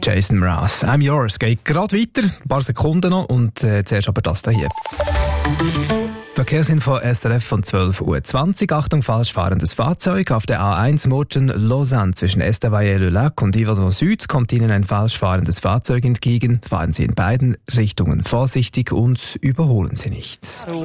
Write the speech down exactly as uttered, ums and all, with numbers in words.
Jason Mraz. I'm Yours geht gerade weiter, ein paar Sekunden noch und äh, zuerst aber das hier. Verkehrsinfo S R F von zwölf Uhr zwanzig. Achtung, falsch fahrendes Fahrzeug. Auf der A eins Murten-Lausanne zwischen Estavayer-le-Lac und Yverdon Süd kommt Ihnen ein falsch fahrendes Fahrzeug entgegen. Fahren Sie in beiden Richtungen vorsichtig und überholen Sie nicht.